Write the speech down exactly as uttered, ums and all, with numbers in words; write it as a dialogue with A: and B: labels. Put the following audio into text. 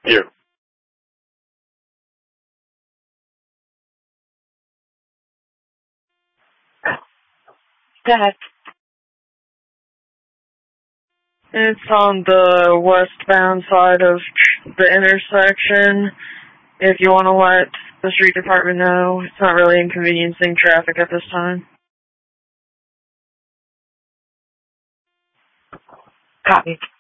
A: Here.
B: Dad.
C: It's on the westbound side of the intersection. If you want to let the street department know, it's not really inconveniencing traffic at this time.
B: Copy.